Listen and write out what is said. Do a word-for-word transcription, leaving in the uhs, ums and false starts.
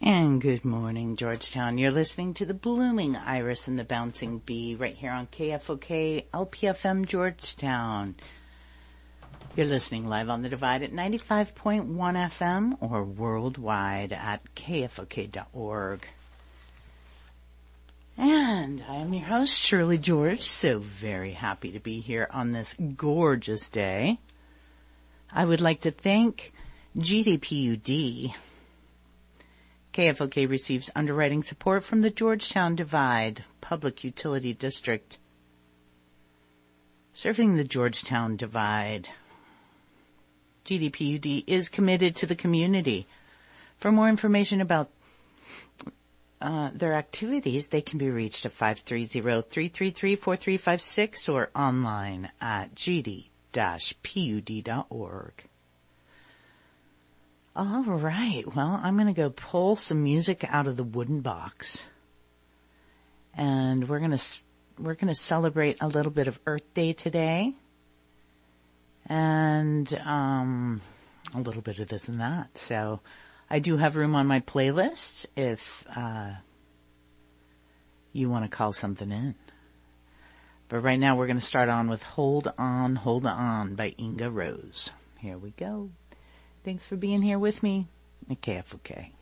And good morning, Georgetown. You're listening to the Blooming Iris and the Bouncing Bee right here on K F O K L P F M Georgetown. You're listening live on the Divide at ninety-five point one F M or worldwide at K F O K dot org. And I am your host, Shirley George, so very happy to be here on this gorgeous day. I would like to thank G D P U D. K F O K receives underwriting support from the Georgetown Divide Public Utility District, serving the Georgetown Divide. G D P U D is committed to the community. For more information about uh, their activities, they can be reached at five three zero, three three three, four three five six or online at g d dash p u d dot org. All right, well, I'm going to go pull some music out of the wooden box, and we're going to we're going to celebrate a little bit of Earth Day today, and um, a little bit of this and that. So, I do have room on my playlist if uh, you want to call something in. But right now, we're going to start on with "Hold On, Hold On" by Inga Rose. Here we go. Thanks for being here with me at K F O K.